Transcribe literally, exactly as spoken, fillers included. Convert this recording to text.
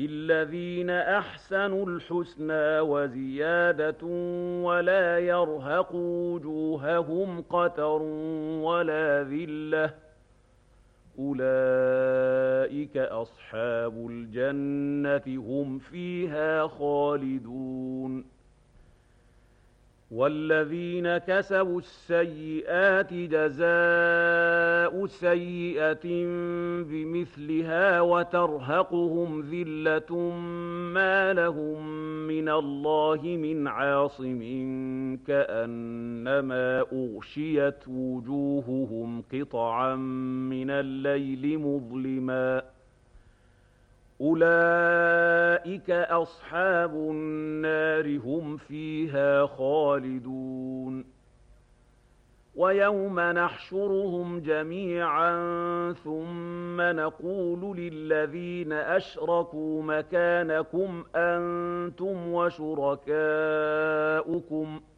للذين أحسنوا الحسنى وزيادة ولا يرهق وجوههم قتر ولا ذلة أولئك أصحاب الجنة هم فيها خالدون والذين كسبوا السيئات جزاء سيئة بمثلها وترهقهم ذلة ما لهم من الله من عاصم كأنما أغشيت وجوههم قطعا من الليل مظلما أولئك أصحاب النار هم فيها خالدون ويوم نحشرهم جميعا ثم نقول للذين أشركوا مكانكم أنتم وشركاؤكم